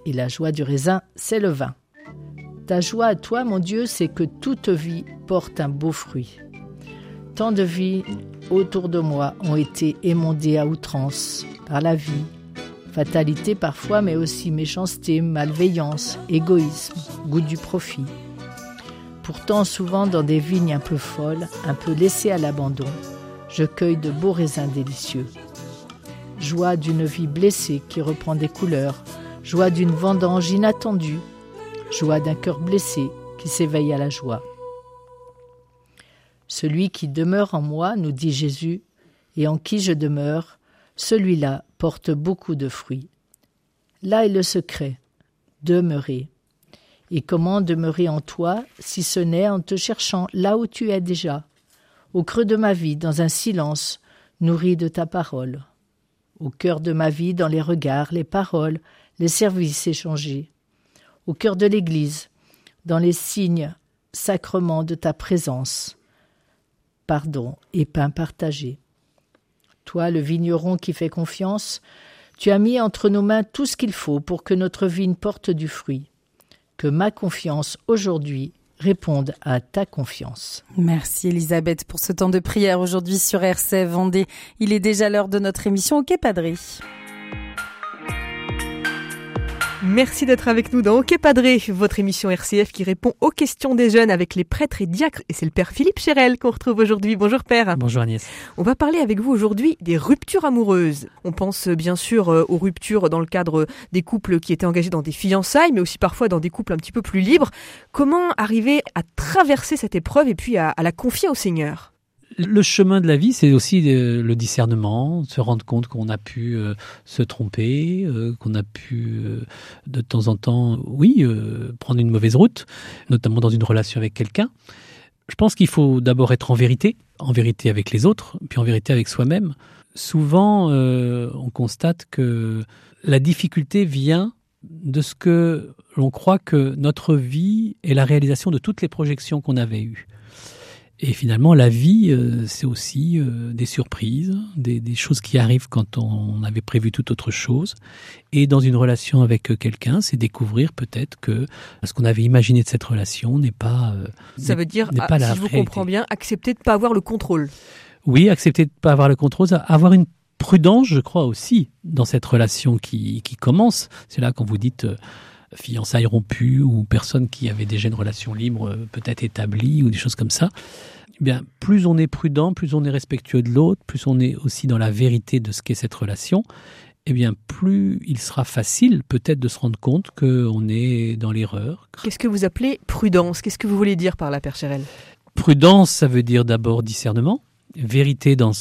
et la joie du raisin, c'est le vin. Ta joie à toi, mon Dieu, c'est que toute vie porte un beau fruit. Tant de vies autour de moi ont été émondées à outrance par la vie. Fatalité parfois, mais aussi méchanceté, malveillance, égoïsme, goût du profit. Pourtant, souvent dans des vignes un peu folles, un peu laissées à l'abandon, je cueille de beaux raisins délicieux. Joie d'une vie blessée qui reprend des couleurs, joie d'une vendange inattendue, joie d'un cœur blessé qui s'éveille à la joie. Celui qui demeure en moi, nous dit Jésus, et en qui je demeure, celui-là porte beaucoup de fruits. Là est le secret, demeurer. Et comment demeurer en toi, si ce n'est en te cherchant là où tu es déjà, au creux de ma vie, dans un silence nourri de ta parole, au cœur de ma vie, dans les regards, les paroles, les services échangés, au cœur de l'Église, dans les signes, sacrements de ta présence, pardon et pain partagé. Toi, le vigneron qui fait confiance, tu as mis entre nos mains tout ce qu'il faut pour que notre vigne porte du fruit. Que ma confiance aujourd'hui réponde à ta confiance. Merci Elisabeth pour ce temps de prière aujourd'hui sur RCF Vendée. Il est déjà l'heure de notre émission OK Padré. Merci d'être avec nous dans OK Padré, votre émission RCF qui répond aux questions des jeunes avec les prêtres et diacres. Et c'est le Père Philippe Chérel qu'on retrouve aujourd'hui. Bonjour Père. Bonjour Agnès. On va parler avec vous aujourd'hui des ruptures amoureuses. On pense bien sûr aux ruptures dans le cadre des couples qui étaient engagés dans des fiançailles, mais aussi parfois dans des couples un petit peu plus libres. Comment arriver à traverser cette épreuve et puis à la confier au Seigneur ? Le chemin de la vie, c'est aussi le discernement, se rendre compte qu'on a pu se tromper, qu'on a pu de temps en temps, prendre une mauvaise route, notamment dans une relation avec quelqu'un. Je pense qu'il faut d'abord être en vérité avec les autres, puis en vérité avec soi-même. Souvent, on constate que la difficulté vient de ce que l'on croit que notre vie est la réalisation de toutes les projections qu'on avait eues. Et finalement, la vie, c'est aussi des surprises, des choses qui arrivent quand on avait prévu toute autre chose. Et dans une relation avec quelqu'un, c'est découvrir peut-être que ce qu'on avait imaginé de cette relation n'est pas Ça veut dire, n'est pas la si je vous réalité. comprends bien, accepter de ne pas avoir le contrôle. Oui, accepter de ne pas avoir le contrôle, avoir une prudence, je crois aussi, dans cette relation qui commence. C'est là quand vous dites... fiançailles rompues ou personnes qui avaient déjà une relation libre peut-être établie ou des choses comme ça, eh bien, plus on est prudent, plus on est respectueux de l'autre, plus on est aussi dans la vérité de ce qu'est cette relation, eh bien, plus il sera facile peut-être de se rendre compte qu'on est dans l'erreur. Qu'est-ce que vous appelez prudence ? Qu'est-ce que vous voulez dire par là, Père Chérel ? Prudence, ça veut dire d'abord discernement, vérité dans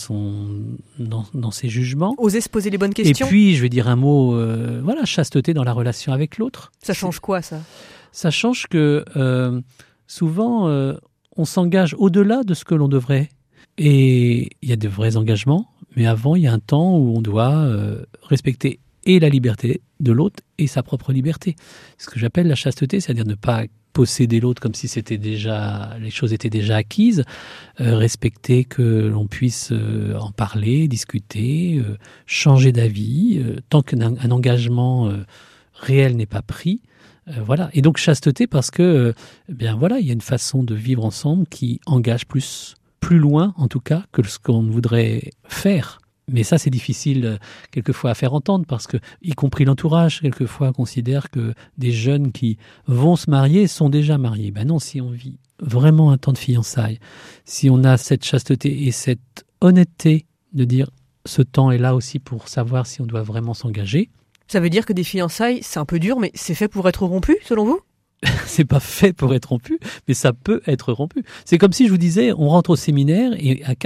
ses jugements. Oser se poser les bonnes questions. Et puis, je vais dire un mot, chasteté dans la relation avec l'autre. Ça change quoi, ça ? Ça change que souvent, on s'engage au-delà de ce que l'on devrait. Et il y a de vrais engagements, mais avant, il y a un temps où on doit respecter et la liberté de l'autre et sa propre liberté. Ce que j'appelle la chasteté, c'est-à-dire ne pas posséder l'autre comme si les choses étaient déjà acquises, respecter que l'on puisse en parler, discuter, changer d'avis, tant qu'un engagement réel n'est pas pris. Voilà. Et donc chasteté parce que, il y a une façon de vivre ensemble qui engage plus loin en tout cas que ce qu'on voudrait faire. Mais ça, c'est difficile quelquefois à faire entendre parce que, y compris l'entourage, quelquefois considère que des jeunes qui vont se marier sont déjà mariés. Ben non, si on vit vraiment un temps de fiançailles, si on a cette chasteté et cette honnêteté de dire ce temps est là aussi pour savoir si on doit vraiment s'engager. Ça veut dire que des fiançailles, c'est un peu dur, mais c'est fait pour être rompu, selon vous ? C'est pas fait pour être rompu, mais ça peut être rompu. C'est comme si je vous disais, on rentre au séminaire et à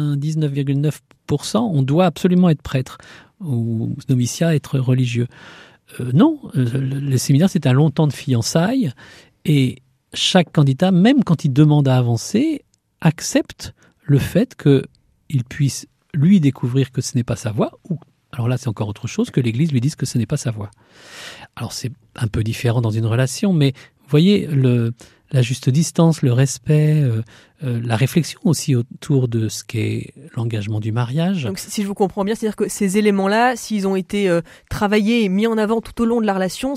99,9%, on doit absolument être prêtre ou noviciat, être religieux. Non, le séminaire, c'est un long temps de fiançailles et chaque candidat, même quand il demande à avancer, accepte le fait qu'il puisse, lui, découvrir que ce n'est pas sa voie ou alors là, c'est encore autre chose que l'Église lui dise que ce n'est pas sa voie. Alors c'est un peu différent dans une relation, mais vous voyez, la juste distance, le respect, la réflexion aussi autour de ce qu'est l'engagement du mariage. Donc si je vous comprends bien, c'est-à-dire que ces éléments-là, s'ils ont été travaillés et mis en avant tout au long de la relation,